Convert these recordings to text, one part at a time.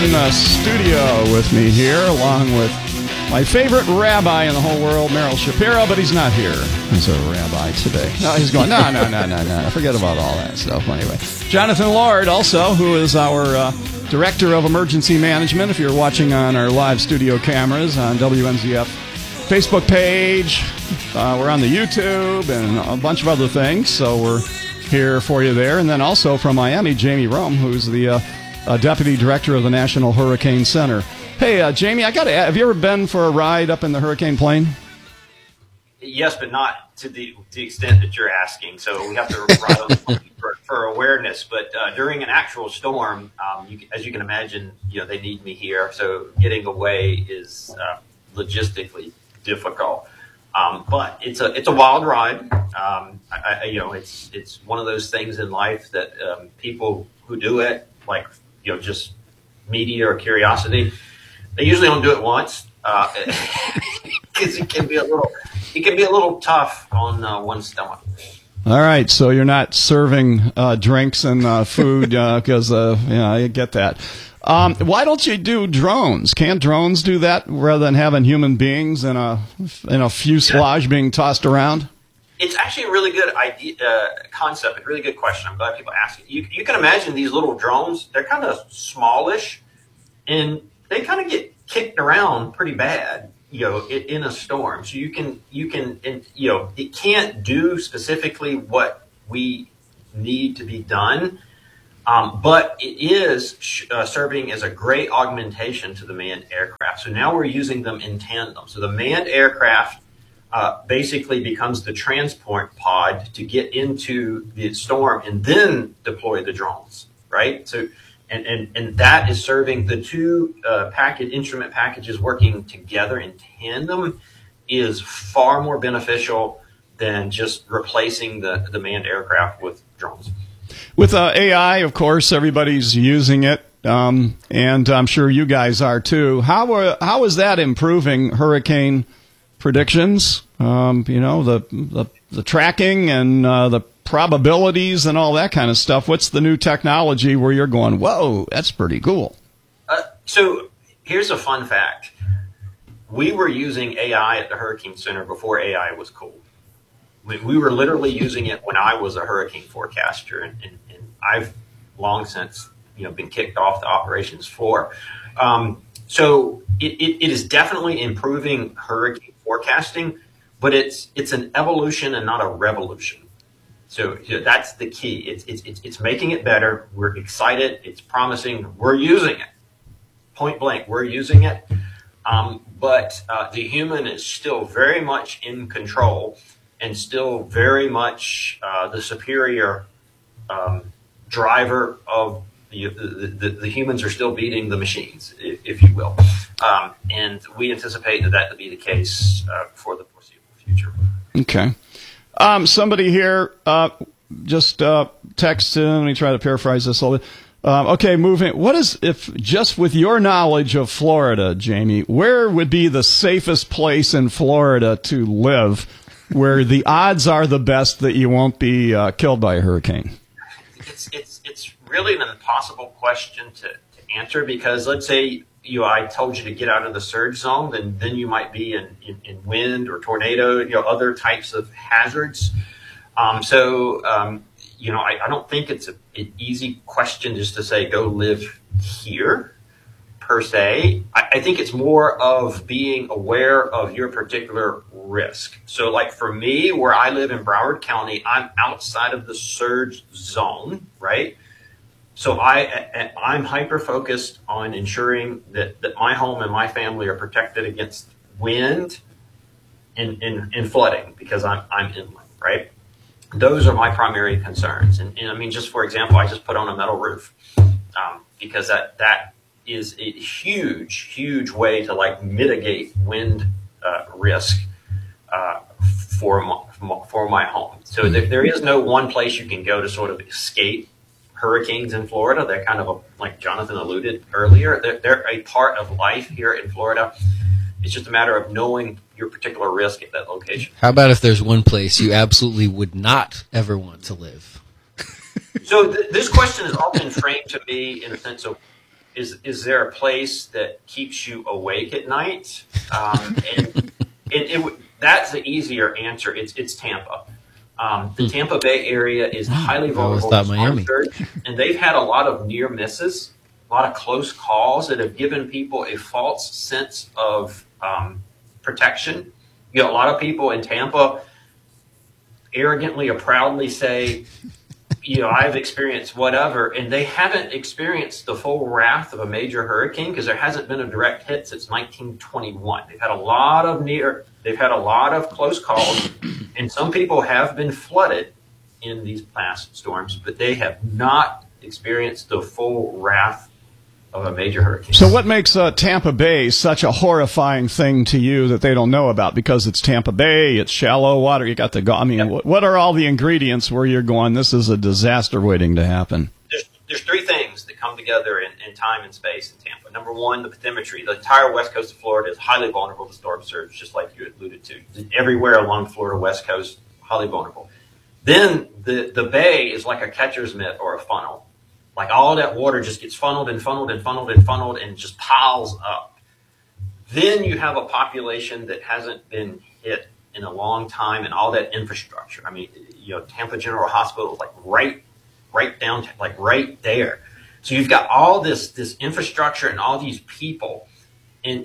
In the studio with me here, along with my favorite rabbi in the whole world, Merrill Shapiro, but he's not here as a rabbi today. No, he's going, no. Forget about all that stuff anyway. Jonathan Lord, also, who is our Director of Emergency Management, if you're watching on our live studio cameras on WNZF Facebook page. We're on the YouTube and a bunch of other things, so we're here for you there. And then also from Miami, Jamie Rome, who's the Deputy Director of the National Hurricane Center. Hey, Jamie, I got to ask, have you ever been for a ride up in the hurricane plane? Yes, but not to the extent that you're asking. So we have to ride on the plane for awareness. But during an actual storm, as you can imagine, they need me here. So getting away is logistically difficult. But it's a wild ride. It's one of those things in life that people who do it, like just media or curiosity, they usually don't do it once because it can be a little tough on one's stomach. All right, so you're not serving drinks and food because I get that. Why don't you do drones? Can't drones do that rather than having human beings in a fuselage being tossed around? It's actually a really good concept, a really good question. I'm glad people ask it. You can imagine these little drones, they're kind of smallish, and they kind of get kicked around pretty bad, in a storm. So it can't do specifically what we need to be done, but it is serving as a great augmentation to the manned aircraft. So now we're using them in tandem. So the manned aircraft basically becomes the transport pod to get into the storm and then deploy the drones, right? So, and that is serving the two instrument packages working together in tandem is far more beneficial than just replacing the manned aircraft with drones. With AI, of course, everybody's using it, and I'm sure you guys are too. How is that improving hurricane predictions, the tracking and the probabilities and all that kind of stuff? What's the new technology where you're going, whoa, that's pretty cool? So here's a fun fact. We were using AI at the Hurricane Center before AI was cool. We were literally using it when I was a hurricane forecaster, and I've long since been kicked off the operations floor. So it is definitely improving hurricane forecasting, but it's an evolution and not a revolution. So that's the key. It's making it better. We're excited. It's promising. We're using it. Point blank, we're using it. But the human is still very much in control and still very much the superior driver of the humans are still beating the machines, if you will. And we anticipate that will be the case for the foreseeable future. Okay. Somebody here just texted, let me try to paraphrase this a little bit. Okay, moving. What is, if just with your knowledge of Florida, Jamie, where would be the safest place in Florida to live where the odds are the best that you won't be killed by a hurricane? It's really an impossible question to answer because let's say I told you to get out of the surge zone, then you might be in wind or tornado, other types of hazards. I don't think it's an easy question just to say go live here per se. I think it's more of being aware of your particular risk. So like for me, where I live in Broward County, I'm outside of the surge zone, right? So I'm hyper focused on ensuring that my home and my family are protected against wind and flooding because I'm inland, right? Those are my primary concerns. And I mean, just for example, I just put on a metal roof because that is a huge way to mitigate wind risk for my home. So there is no one place you can go to sort of escape hurricanes in Florida. They're kind of like Jonathan alluded earlier, they're a part of life here in Florida. It's just a matter of knowing your particular risk at that location. How about if there's one place you absolutely would not ever want to live? So this question is often framed to me in a sense of is there a place that keeps you awake at night? And that's the easier answer. It's Tampa. The Tampa Bay area is highly vulnerable to storm surge, and they've had a lot of near misses, a lot of close calls that have given people a false sense of protection. A lot of people in Tampa arrogantly or proudly say, I've experienced whatever, and they haven't experienced the full wrath of a major hurricane because there hasn't been a direct hit since 1921. They've had a lot of close calls, and some people have been flooded in these past storms, but they have not experienced the full wrath of a major hurricane. So what makes Tampa Bay such a horrifying thing to you that they don't know about? Because it's Tampa Bay, it's shallow water, you got what are all the ingredients where you're going, this is a disaster waiting to happen? There's three things that come together in time and space in Tampa. Number one, the bathymetry. The entire west coast of Florida is highly vulnerable to storm surge, just like you alluded to. Everywhere along the Florida west coast, highly vulnerable. Then the bay is like a catcher's mitt or a funnel. Like all that water just gets funneled and funneled and funneled and funneled and just piles up. Then you have a population that hasn't been hit in a long time, and all that infrastructure. I mean, Tampa General Hospital is like right down, like right there. So you've got all this infrastructure and all these people, and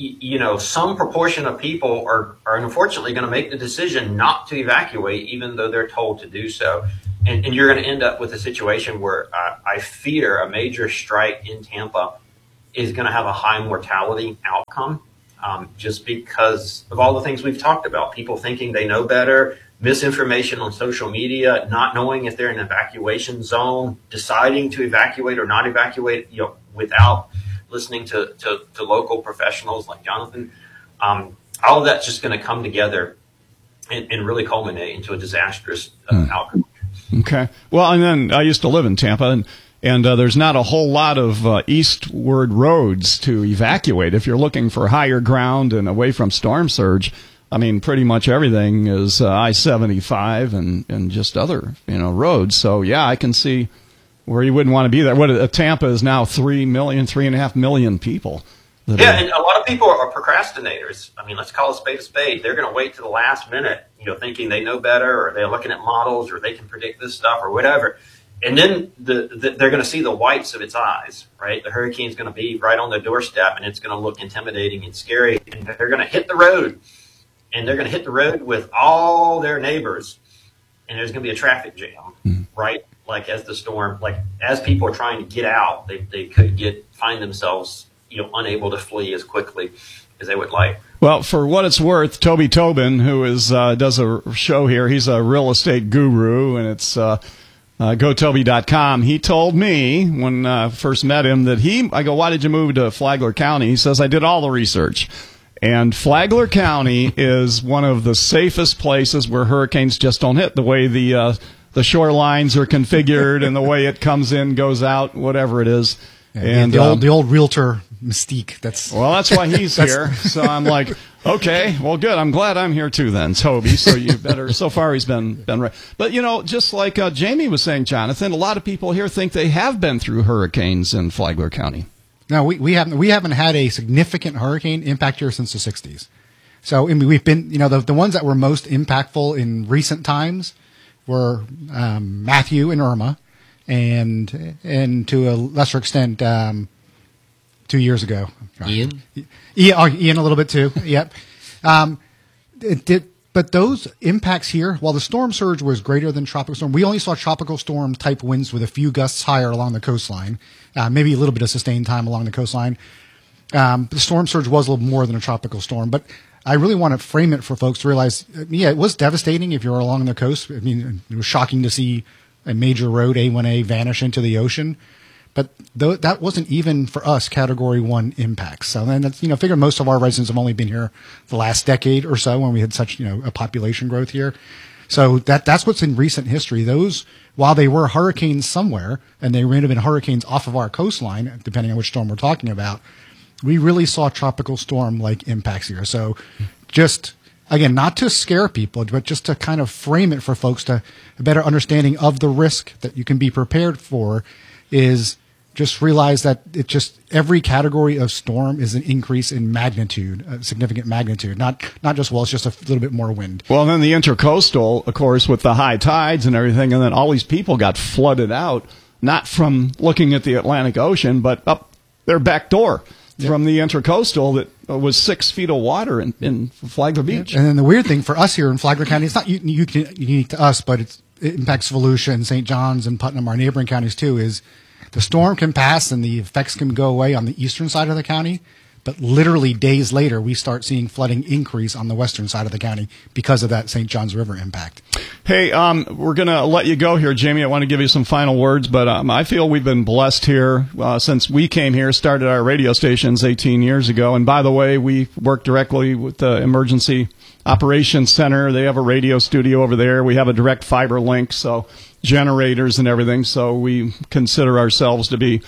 some proportion of people are unfortunately going to make the decision not to evacuate, even though they're told to do so. And you're going to end up with a situation where I fear a major strike in Tampa is going to have a high mortality outcome, just because of all the things we've talked about. People thinking they know better, misinformation on social media, not knowing if they're in an evacuation zone, deciding to evacuate or not evacuate, without listening to local professionals like Jonathan. All of that's just going to come together and really culminate into a disastrous outcome. Okay. Well, and then I used to live in Tampa, and there's not a whole lot of eastward roads to evacuate. If you're looking for higher ground and away from storm surge, I mean, pretty much everything is I-75 and just other, roads. So, yeah, I can see where you wouldn't want to be there. Tampa is now 3.5 million people. Yeah, and a lot of people are procrastinators. I mean, let's call a spade a spade. They're going to wait to the last minute, thinking they know better, or they're looking at models, or they can predict this stuff, or whatever. And then they're going to see the whites of its eyes, right? The hurricane's going to be right on their doorstep, and it's going to look intimidating and scary. And they're going to hit the road, and they're going to hit the road with all their neighbors, and there's going to be a traffic jam, right? Like as people are trying to get out, they could find themselves unable to flee as quickly as they would like. Well, for what it's worth, Toby Tobin, who does a show here, he's a real estate guru, and it's gotoby.com. He told me when I first met him that I go, why did you move to Flagler County? He says, I did all the research. And Flagler County is one of the safest places where hurricanes just don't hit, the way the shorelines are configured and the way it comes in, goes out, whatever it is. And the old realtor mystique. That's why he's here. So I'm like, okay, well, good. I'm glad I'm here too then, Toby. So you better. So far he's been right. But just like Jamie was saying, Jonathan, a lot of people here think they have been through hurricanes in Flagler County. No, we haven't had a significant hurricane impact here since the 60s. So we've been, the ones that were most impactful in recent times were Matthew and Irma. And to a lesser extent, 2 years ago, Ian a little bit too. Yep. But those impacts here, while the storm surge was greater than tropical storm, we only saw tropical storm type winds with a few gusts higher along the coastline, maybe a little bit of sustained time along the coastline. The storm surge was a little more than a tropical storm, but I really want to frame it for folks to realize, it was devastating if you're along the coast. I mean, it was shocking to see a major road, A1A, vanish into the ocean. But that wasn't even for us Category 1 impacts. So then, figure most of our residents have only been here the last decade or so when we had such, a population growth here. So that's what's in recent history. Those, while they were hurricanes somewhere, and they may have been hurricanes off of our coastline, depending on which storm we're talking about, we really saw tropical storm-like impacts here. So just, again, not to scare people, but just to kind of frame it for folks to a better understanding of the risk that you can be prepared for is just realize that every category of storm is an increase in magnitude, a significant magnitude, not just, well, it's just a little bit more wind. Well, and then the intercoastal, of course, with the high tides and everything, and then all these people got flooded out, not from looking at the Atlantic Ocean, but up their back door from the intercoastal that was 6 feet of water in Flagler Beach. And then the weird thing for us here in Flagler County, it's not unique to us, but it impacts Volusia and St. John's and Putnam, our neighboring counties too, is the storm can pass and the effects can go away on the eastern side of the county, but literally days later we start seeing flooding increase on the western side of the county because of that St. John's River impact. Hey, we're going to let you go here, Jamie. I want to give you some final words, but I feel we've been blessed here since we came here, started our radio stations 18 years ago. And by the way, we work directly with the Emergency Operations Center. They have a radio studio over there. We have a direct fiber link, so generators and everything. So we consider ourselves to be,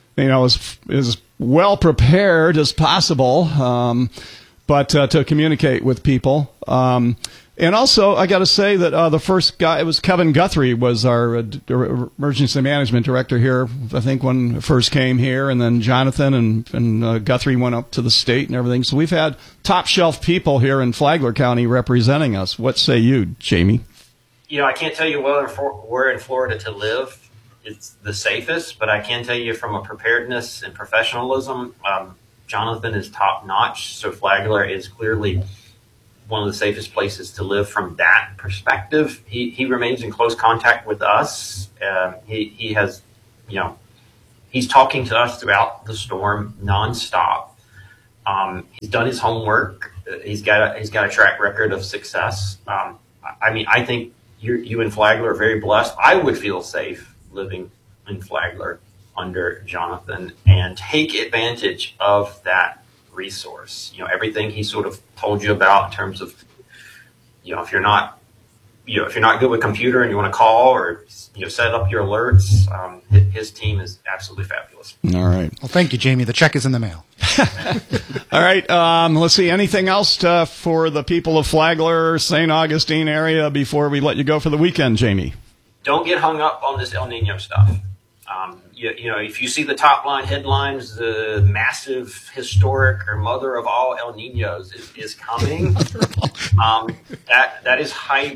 as well prepared as possible, but to communicate with people. And also, I got to say that the first guy, it was Kevin Guthrie, was our emergency management director here, I think, when it first came here. And then Jonathan and Guthrie went up to the state and everything. So we've had top shelf people here in Flagler County representing us. What say you, Jamie? I can't tell you where in Florida to live it's the safest, but I can tell you from a preparedness and professionalism, Jonathan is top notch. So Flagler is clearly one of the safest places to live from that perspective. He remains in close contact with us. He has, he's talking to us throughout the storm nonstop. He's done his homework. He's got a track record of success. I think you in Flagler are very blessed. I would feel safe living in Flagler under Jonathan and take advantage of that resource. Everything he sort of told you about in terms of, if you're not good with computer and you want to call or, set up your alerts, his team is absolutely fabulous. All right. Well, thank you, Jamie. The check is in the mail. All right. Let's see. Anything else for the people of Flagler, St. Augustine area before we let you go for the weekend, Jamie? Don't get hung up on this El Nino stuff. If you see the top line headlines, the massive, historic, or mother of all El Ninos is coming. That is hype.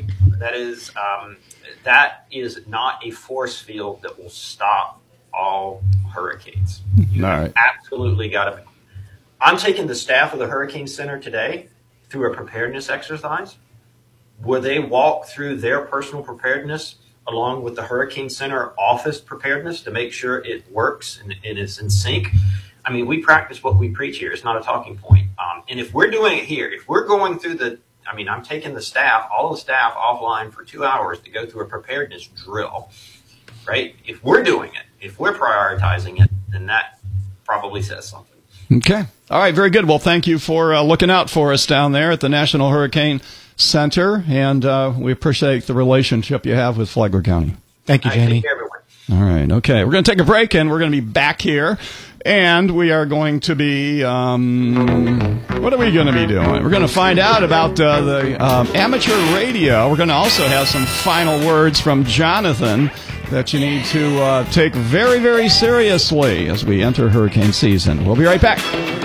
That is not a force field that will stop all hurricanes. You absolutely got to. I'm taking the staff of the Hurricane Center today through a preparedness exercise where they walk through their personal preparedness along with the Hurricane Center office preparedness to make sure it works and is in sync. We practice what we preach here. It's not a talking point. And if we're doing it here, if we're going through I'm taking all the staff offline for 2 hours to go through a preparedness drill, right? If we're doing it, if we're prioritizing it, then that probably says something. Okay. All right. Very good. Well, thank you for looking out for us down there at the National Hurricane Center, and we appreciate the relationship you have with Flagler County. Thank you, Jamie. Take care, everyone. All right. Okay. We're going to take a break, and we're going to be back here, and we are going to be, what are we going to be doing? We're going to find out about the amateur radio. We're going to also have some final words from Jonathan that you need to take very, very seriously as we enter hurricane season. We'll be right back.